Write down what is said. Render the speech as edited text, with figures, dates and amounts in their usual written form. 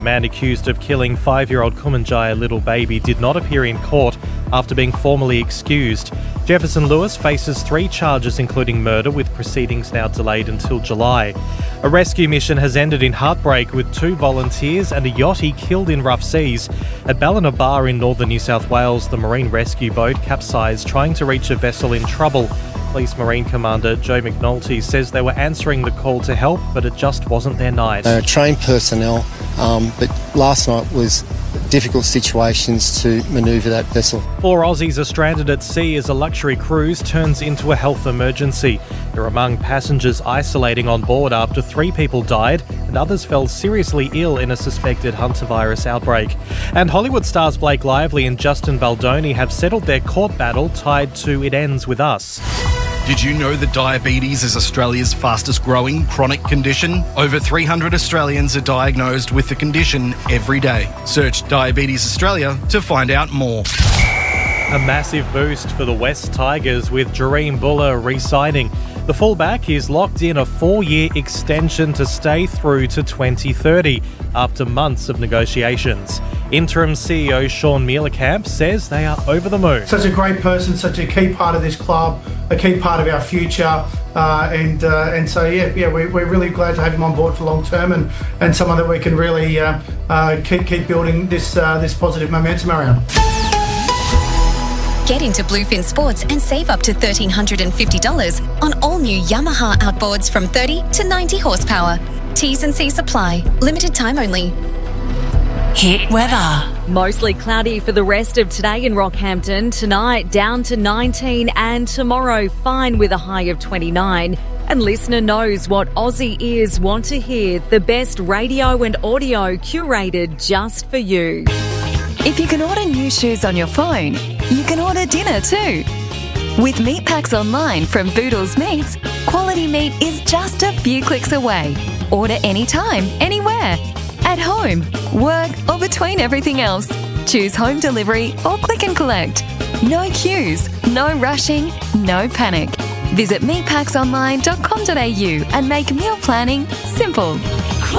Man accused of killing 5-year-old Kumanjaya little baby did not appear in court after being formally excused. Jefferson Lewis faces 3 charges including murder, with proceedings now delayed until July. A rescue mission has ended in heartbreak with 2 volunteers and a yachty killed in rough seas. At Ballina Bar in northern New South Wales, the marine rescue boat capsized trying to reach a vessel in trouble. Police Marine Commander Joe McNulty says they were answering the call to help, but it just wasn't their night. Trained personnel, but last night was difficult situations to manoeuvre that vessel. 4 Aussies are stranded at sea as a luxury cruise turns into a health emergency. They're among passengers isolating on board after 3 people died and others fell seriously ill in a suspected hantavirus outbreak. And Hollywood stars Blake Lively and Justin Baldoni have settled their court battle tied to It Ends With Us. Did you know that diabetes is Australia's fastest growing chronic condition? Over 300 Australians are diagnosed with the condition every day. Search Diabetes Australia to find out more. A massive boost for the West Tigers with Jahream Bula re-signing. The fullback is locked in a 4-year extension to stay through to 2030 after months of negotiations. Interim CEO Sean Mielecamp says they are over the moon. Such a great person, such a key part of this club, a key part of our future, and so we're really glad to have him on board for long term and someone that we can really keep building this positive momentum around. Get into Bluefin Sports and save up to $1,350 on all new Yamaha outboards from 30 to 90 horsepower. T's and C's apply. Limited time only. Hit weather. Mostly cloudy for the rest of today in Rockhampton. Tonight down to 19 and tomorrow fine with a high of 29. And listener knows what Aussie ears want to hear. The best radio and audio curated just for you. If you can order new shoes on your phone, you can order dinner too. With Meat Packs Online from Boodles Meats, quality meat is just a few clicks away. Order anytime, anywhere. At home, work, or between everything else. Choose home delivery or click and collect. No queues, no rushing, no panic. Visit meatpacksonline.com.au and make meal planning simple.